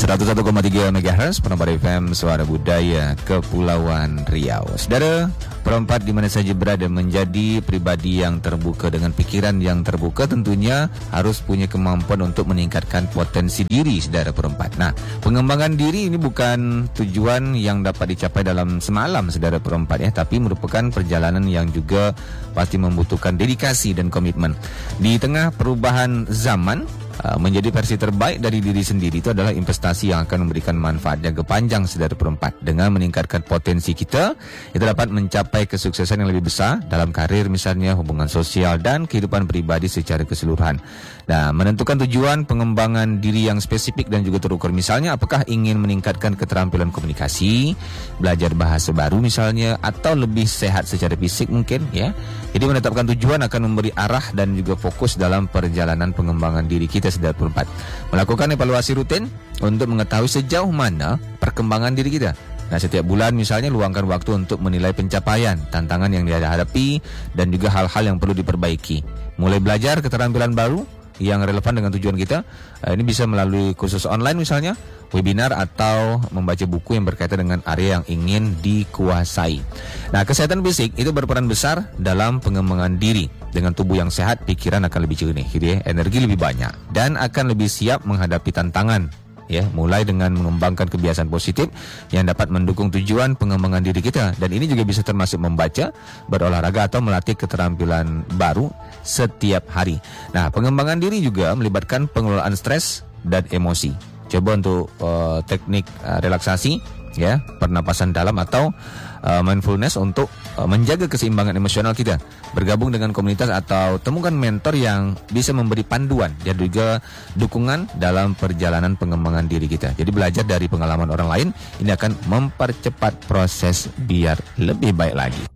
101,3 MHz Penambar FM Suara Budaya Kepulauan Riau. Saudara, perempat di mana saja berada menjadi pribadi yang terbuka dengan pikiran yang terbuka tentunya harus punya kemampuan untuk meningkatkan potensi diri saudara perempat. Nah, pengembangan diri ini bukan tujuan yang dapat dicapai dalam semalam saudara perempat ya, tapi merupakan perjalanan yang juga pasti membutuhkan dedikasi dan komitmen. Di tengah perubahan zaman, menjadi versi terbaik dari diri sendiri itu adalah investasi yang akan memberikan manfaat jangka panjang saudara perempat. Dengan meningkatkan potensi kita dapat mencapai kesuksesan yang lebih besar dalam karir misalnya, hubungan sosial dan kehidupan pribadi secara keseluruhan. Nah, menentukan tujuan pengembangan diri yang spesifik dan juga terukur. Misalnya, apakah ingin meningkatkan keterampilan komunikasi, belajar bahasa baru misalnya, atau lebih sehat secara fisik mungkin ya. Jadi menetapkan tujuan akan memberi arah dan juga fokus dalam perjalanan pengembangan diri kita saudara perempat. Melakukan evaluasi rutin untuk mengetahui sejauh mana perkembangan diri kita. Nah, setiap bulan misalnya luangkan waktu untuk menilai pencapaian, tantangan yang dihadapi dan juga hal-hal yang perlu diperbaiki. Mulai belajar keterampilan baru yang relevan dengan tujuan kita. Ini bisa melalui kursus online misalnya, webinar, atau membaca buku yang berkaitan dengan area yang ingin dikuasai. Nah, kesehatan fisik itu berperan besar dalam pengembangan diri. Dengan tubuh yang sehat, pikiran akan lebih jernih, gitu ya, energi lebih banyak, dan akan lebih siap menghadapi tantangan. Ya, mulai dengan mengembangkan kebiasaan positif yang dapat mendukung tujuan pengembangan diri kita. Dan ini juga bisa termasuk membaca, berolahraga, atau melatih keterampilan baru setiap hari. Nah, pengembangan diri juga melibatkan pengelolaan stres dan emosi. Coba untuk teknik relaksasi, ya, pernapasan dalam atau mindfulness untuk menjaga keseimbangan emosional kita. Bergabung dengan komunitas atau temukan mentor yang bisa memberi panduan dan juga dukungan dalam perjalanan pengembangan diri kita. Jadi belajar dari pengalaman orang lain ini akan mempercepat proses biar lebih baik lagi.